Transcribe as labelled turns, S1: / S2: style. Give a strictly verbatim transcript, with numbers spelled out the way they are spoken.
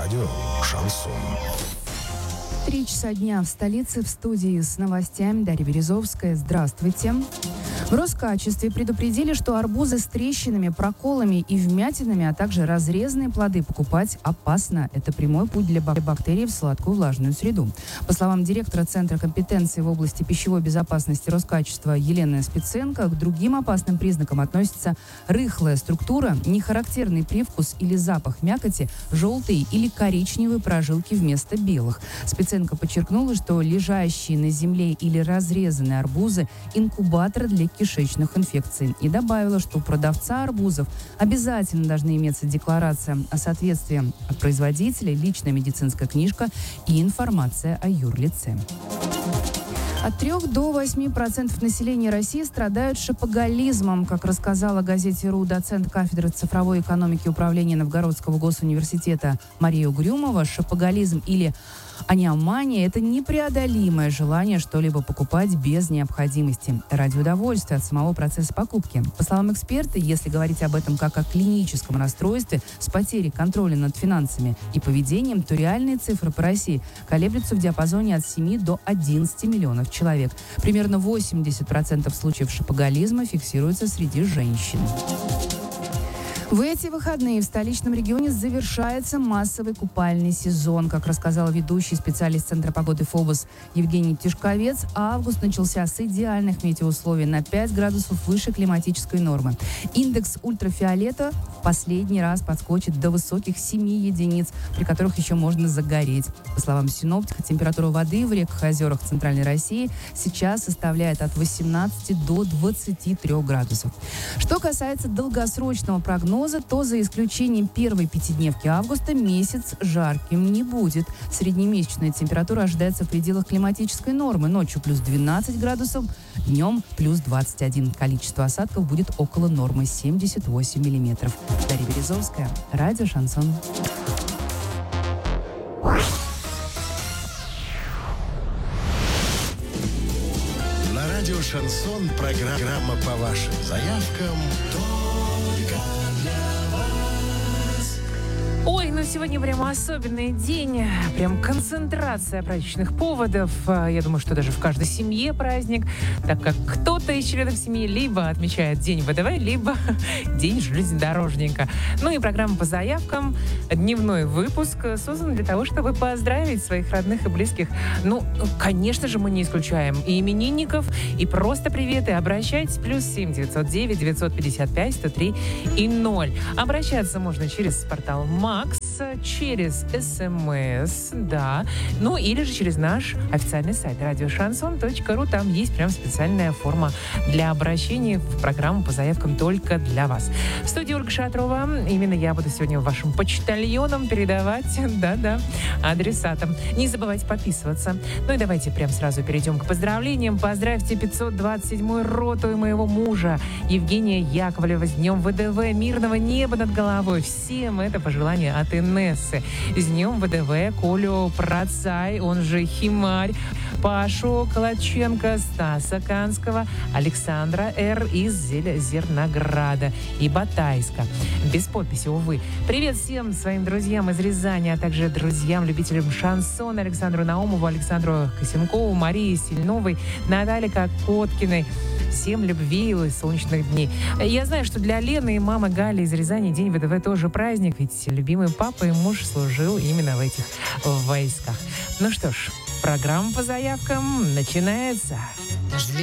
S1: Радио «Шансон».
S2: Три часа дня в столице, в студии с новостями Дарья Березовская. Здравствуйте. В Роскачестве предупредили, что арбузы с трещинами, проколами и вмятинами, а также разрезанные плоды покупать опасно. Это прямой путь для бактерий в сладкую влажную среду. По словам директора Центра компетенции в области пищевой безопасности Роскачества Елены Спиценко, к другим опасным признакам относятся рыхлая структура, нехарактерный привкус или запах мякоти, желтые или коричневые прожилки вместо белых. Спиценко подчеркнула, что лежащие на земле или разрезанные арбузы – инкубаторы для кишечных инфекций. И добавила, что у продавца арбузов обязательно должны иметься декларация о соответствии от производителя, личная медицинская книжка и информация о юрлице. От трех до восьми процентов населения России страдают шопоголизмом. Как рассказала газете РУ доцент кафедры цифровой экономики и управления Новгородского госуниверситета Мария Угрюмова, шопоголизм или аниомания – это непреодолимое желание что-либо покупать без необходимости ради удовольствия от самого процесса покупки. По словам эксперта, если говорить об этом как о клиническом расстройстве с потерей контроля над финансами и поведением, то реальные цифры по России колеблются в диапазоне от семи до одиннадцати миллионов человек. Примерно восемьдесят процентов случаев шопоголизма фиксируется среди женщин. В эти выходные в столичном регионе завершается массовый купальный сезон. Как рассказал ведущий специалист Центра погоды ФОБОС Евгений Тишковец, август начался с идеальных метеоусловий на пять градусов выше климатической нормы. Индекс ультрафиолета в последний раз подскочит до высоких семи единиц, при которых еще можно загореть. По словам синоптика, температура воды в реках и озерах Центральной России сейчас составляет от восемнадцати до двадцати трёх градусов. Что касается долгосрочного прогноза, то за исключением первой пятидневки августа месяц жарким не будет. Среднемесячная температура ожидается в пределах климатической нормы. Ночью плюс двенадцать градусов, днем плюс двадцать один. Количество осадков будет около нормы семьдесят восемь миллиметров. Дарья Березовская, радио «Шансон».
S1: На радио «Шансон» программа по вашим заявкам.
S3: Ой, ну сегодня прям особенный день, прям концентрация праздничных поводов. Я думаю, что даже в каждой семье праздник, так как кто-то из членов семьи либо отмечает День ВДВ, либо День железнодорожника. Ну и программа по заявкам, дневной выпуск, создан для того, чтобы поздравить своих родных и близких. Ну, конечно же, мы не исключаем и именинников, и просто приветы. Обращайтесь, плюс семь девятьсот девять девятьсот пятьдесят пять сто три и ноль. Обращаться можно через портал Макс, через СМС, да, ну или же через наш официальный сайт радио шансон точка ру. Там есть прям специальная форма для обращения в программу по заявкам только для вас. В студии Ольга Шатрова. Именно я буду сегодня вашим почтальоном передавать, да-да, адресатам. Не забывайте подписываться. Ну и давайте прям сразу перейдем к поздравлениям. Поздравьте пятьсот двадцать седьмую роту и моего мужа Евгения Яковлева с Днем ВДВ, мирного неба над головой. Всем это пожелание от Инессы. С Днем ВДВ Колю Процай, он же Химарь, Пашу Калаченко, Стаса Канского, Александра Р. из Зернограда и Батайска. Без подписи, увы. Привет всем своим друзьям из Рязани, а также друзьям, любителям шансона: Александру Наумову, Александру Косенкову, Марии Сильновой, Наталье Коткиной. Всем любви и солнечных дней. Я знаю, что для Лены и мамы Гали из Рязани День ВДВ тоже праздник, ведь любимый папа и муж служил именно в этих войсках. Ну что ж, программа по заявкам начинается.